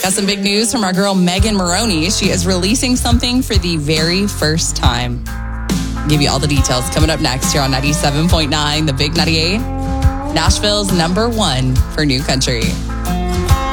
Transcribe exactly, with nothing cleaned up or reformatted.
Got some big news from our girl Megan Moroney. She is releasing something for the very first time. I'll give you all the details coming up next here on ninety-seven point nine, The Big ninety-eight, Nashville's number one for new country.